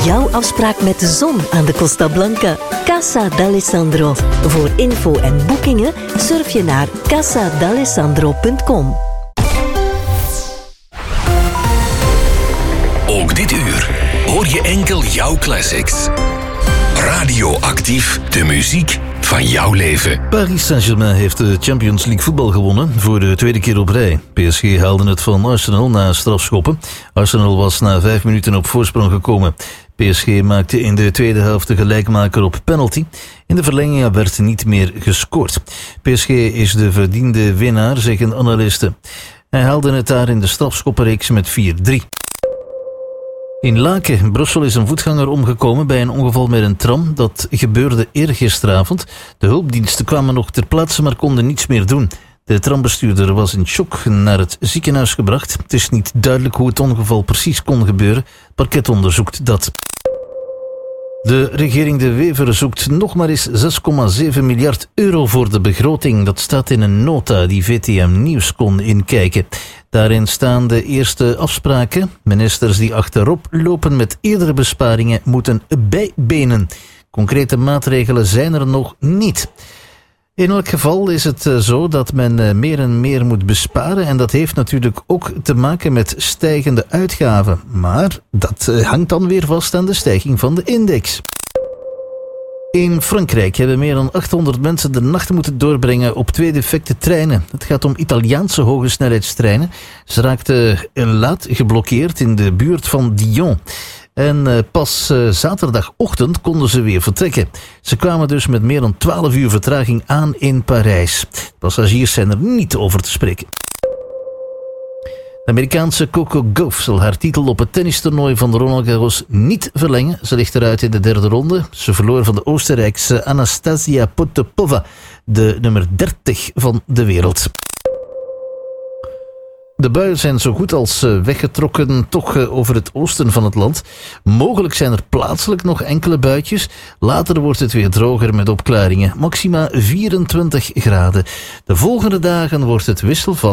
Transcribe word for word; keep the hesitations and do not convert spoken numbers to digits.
jouw afspraak met de zon aan de Costa Blanca. Casa d'Alessandro. Voor info en boekingen surf je naar casa d'alessandro punt com. Ook dit uur hoor je enkel jouw classics. Radioactief, de muziek van jouw leven. Paris Saint-Germain heeft de Champions League voetbal gewonnen voor de tweede keer op rij. P S G haalde het van Arsenal na strafschoppen. Arsenal was na vijf minuten op voorsprong gekomen. P S G maakte in de tweede helft de gelijkmaker op penalty. In de verlenging werd niet meer gescoord. P S G is de verdiende winnaar, zeggen analisten. Hij haalde het daar in de strafschoppenreeks met vier drie. In Laken, Brussel, is een voetganger omgekomen bij een ongeval met een tram. Dat gebeurde eergisteravond. De hulpdiensten kwamen nog ter plaatse, maar konden niets meer doen. De trambestuurder was in shock naar het ziekenhuis gebracht. Het is niet duidelijk hoe het ongeval precies kon gebeuren. Het parket onderzoekt dat. De regering De Wever zoekt nog maar eens zes komma zeven miljard euro voor de begroting. Dat staat in een nota die V T M Nieuws kon inkijken. Daarin staan de eerste afspraken. Ministers die achterop lopen met eerdere besparingen moeten bijbenen. Concrete maatregelen zijn er nog niet. In elk geval is het zo dat men meer en meer moet besparen en dat heeft natuurlijk ook te maken met stijgende uitgaven. Maar dat hangt dan weer vast aan de stijging van de index. In Frankrijk hebben meer dan achthonderd mensen de nacht moeten doorbrengen op twee defecte treinen. Het gaat om Italiaanse hogesnelheidstreinen. Ze raakten laat geblokkeerd in de buurt van Dijon. En uh, pas uh, zaterdagochtend konden ze weer vertrekken. Ze kwamen dus met meer dan twaalf uur vertraging aan in Parijs. Passagiers zijn er niet over te spreken. De Amerikaanse Coco Gauff zal haar titel op het tennistoernooi van Roland Garros niet verlengen. Ze ligt eruit in de derde ronde. Ze verloor van de Oostenrijkse Anastasia Potapova, de nummer dertig van de wereld. De buien zijn zo goed als weggetrokken, toch over het oosten van het land. Mogelijk zijn er plaatselijk nog enkele buitjes. Later wordt het weer droger met opklaringen. Maxima vierentwintig graden. De volgende dagen wordt het wisselvallig.